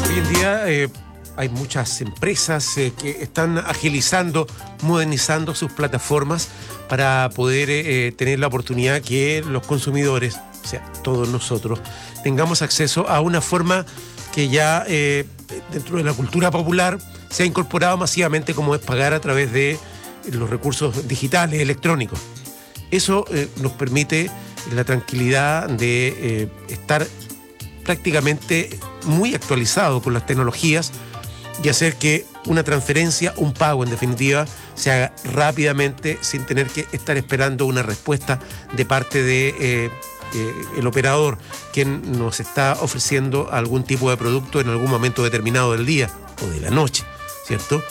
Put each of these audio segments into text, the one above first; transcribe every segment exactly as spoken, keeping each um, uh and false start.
Hoy en día eh, hay muchas empresas eh, que están agilizando, modernizando sus plataformas para poder eh, tener la oportunidad que los consumidores, o sea, todos nosotros, tengamos acceso a una forma que ya eh, dentro de la cultura popular se ha incorporado masivamente, como es pagar a través de los recursos digitales, electrónicos. Eso eh, nos permite la tranquilidad de eh, estar prácticamente muy actualizado con las tecnologías y hacer que una transferencia, un pago en definitiva, se haga rápidamente sin tener que estar esperando una respuesta de parte de eh, eh, el operador, quien nos está ofreciendo algún tipo de producto en algún momento determinado del día o de la noche, ¿cierto?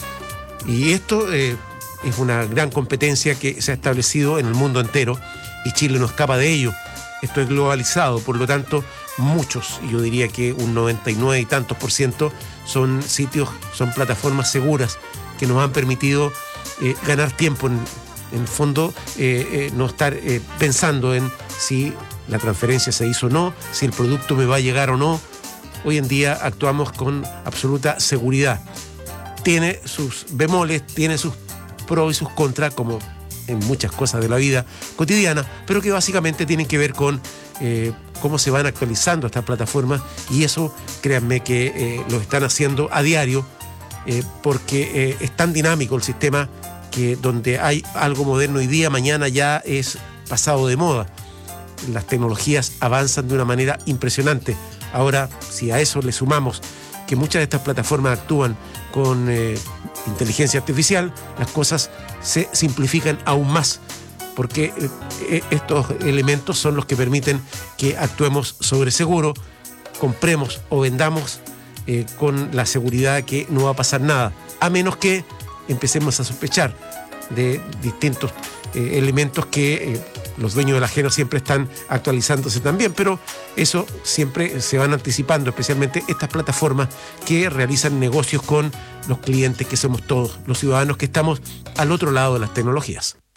Y esto eh, es una gran competencia que se ha establecido en el mundo entero y Chile no escapa de ello. Esto es globalizado, por lo tanto, muchos, yo diría que un noventa y nueve y tantos por ciento, son sitios, son plataformas seguras que nos han permitido eh, ganar tiempo, en, en el fondo, eh, eh, no estar eh, pensando en si la transferencia se hizo o no, si el producto me va a llegar o no. Hoy en día actuamos con absoluta seguridad. Tiene sus bemoles, tiene sus pros y sus contras, como en muchas cosas de la vida cotidiana, pero que básicamente tienen que ver con eh, cómo se van actualizando estas plataformas, y eso, créanme que eh, lo están haciendo a diario, eh, porque eh, es tan dinámico el sistema que donde hay algo moderno hoy día, mañana ya es pasado de moda. Las tecnologías avanzan de una manera impresionante. Ahora, si a eso le sumamos que muchas de estas plataformas actúan con eh, inteligencia artificial, las cosas se simplifican aún más, porque eh, estos elementos son los que permiten que actuemos sobre seguro, compremos o vendamos eh, con la seguridad que no va a pasar nada, a menos que empecemos a sospechar de distintos eh, elementos que eh, los dueños del ajeno siempre están actualizándose también, pero eso siempre se van anticipando, especialmente estas plataformas que realizan negocios con los clientes que somos todos, los ciudadanos que estamos al otro lado de las tecnologías.